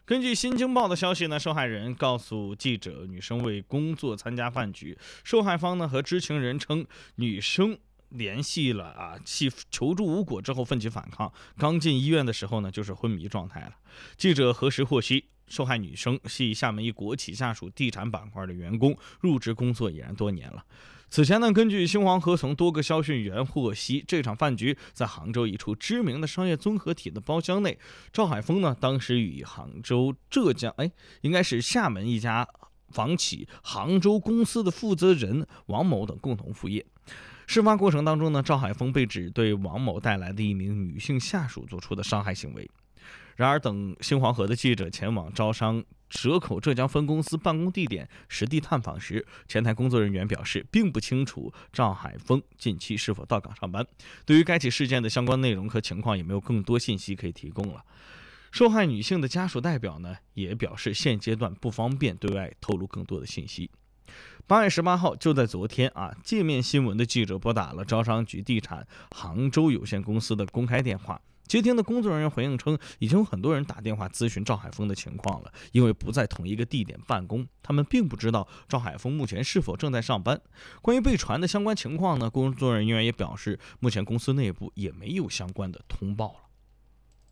根据新京报的消息呢，受害人告诉记者，女生为工作参加饭局，受害方呢和知情人称女生联系了其求助无果之后奋起反抗，刚进医院的时候呢就是昏迷状态了。记者核实获悉，受害女生系厦门一国企下属地产板块的员工，入职工作已然多年了。此前呢，根据新华和从多个消息源获悉，这场饭局在杭州一处知名的商业综合体的包厢内，赵海峰呢当时与杭州浙江应该是厦门一家房企杭州公司的负责人王某等共同赴宴。事发过程当中呢，赵海峰被指对王某带来的一名女性下属做出的伤害行为。然而，等新黄河的记者前往招商蛇口浙江分公司办公地点实地探访时，前台工作人员表示，并不清楚赵海峰近期是否到岗上班，对于该起事件的相关内容和情况也没有更多信息可以提供了。受害女性的家属代表呢，也表示现阶段不方便对外透露更多的信息。8月18号，就在昨天界面新闻的记者拨打了招商局地产杭州有限公司的公开电话。接听的工作人员回应称，已经有很多人打电话咨询赵海峰的情况了，因为不在同一个地点办公，他们并不知道赵海峰目前是否正在上班。关于被传的相关情况呢，工作人员也表示，目前公司内部也没有相关的通报了。